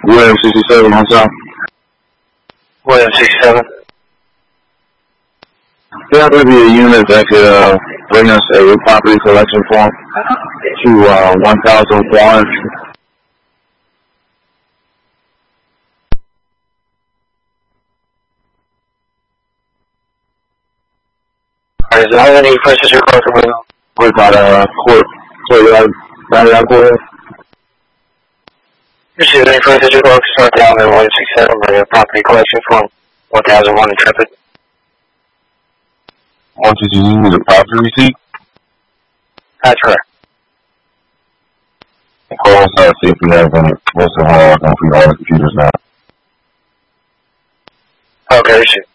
William 67 on top. William 67. There could be a unit that could bring us a property collection form to 1001. Alright, is there any questions you're going to William? What about court? Received any questions you're going to start down at 167 by the property collection form 1001 Intrepid? Once you need a property receipt? That's correct. Call us out, see if we have any. Most of our computers now. Okay, received.